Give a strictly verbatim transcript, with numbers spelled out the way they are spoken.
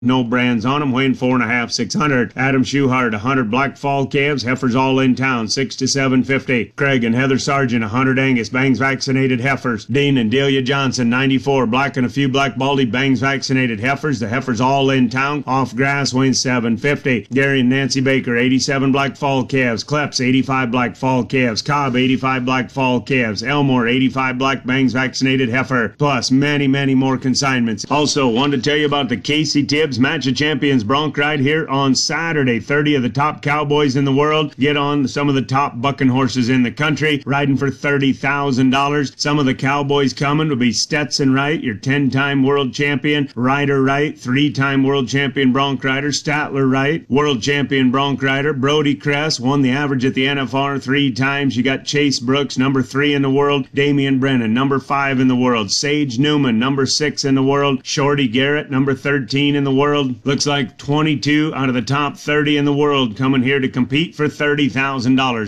No brands on them, weighing four and a half, six hundred. Adam Schuhart, one hundred black fall calves, heifers all in town, six to seven fifty. Craig and Heather Sargent, one hundred Angus, bangs vaccinated heifers. Dean and Delia Johnson, ninety-four, black and a few black baldy, bangs vaccinated heifers. The heifers all in town, off grass, weighing seven fifty. Gary and Nancy Baker, eighty-seven black fall calves. Kleps, eighty-five black fall calves. Cobb, eighty-five black fall calves. Elmore, eighty-five black bangs vaccinated heifer. Plus many, many more consignments. Also, wanted to tell you about the Casey Tibbs Match of Champions bronc ride here on Saturday. thirty of the top cowboys in the world get on some of the top bucking horses in the country, riding for thirty thousand dollars. Some of the cowboys coming will be Stetson Wright, your ten-time world champion. Ryder Wright, three-time world champion bronc rider. Statler Wright, world champion bronc rider. Brody Kress won the average at the N F R three times. You got Chase Brooks, number three in the world. Damian Brennan, number five in the world. Sage Newman, number six in the world. Shorty Garrett, number thirteen in the world. Looks like twenty-two out of the top thirty in the world coming here to compete for thirty thousand dollars.